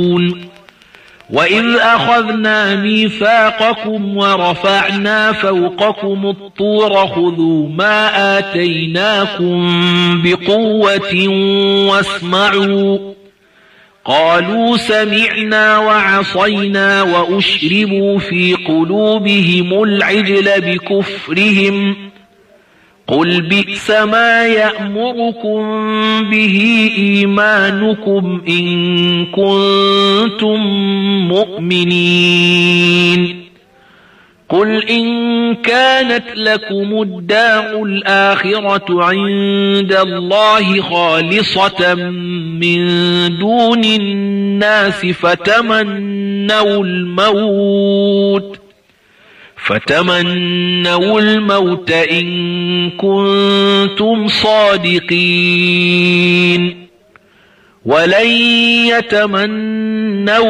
وإذ أخذنا ميثاقكم ورفعنا فوقكم الطور خذوا ما آتيناكم بقوة واسمعوا قالوا سمعنا وعصينا وأشربوا في قلوبهم العجل بكفرهم قل بئس ما يأمركم به إيمانكم إن كنتم مؤمنين قل إن كانت لكم الدار الآخرة عند الله خالصة من دون الناس فتمنوا الموت إن كنتم صادقين ولن يتمنوا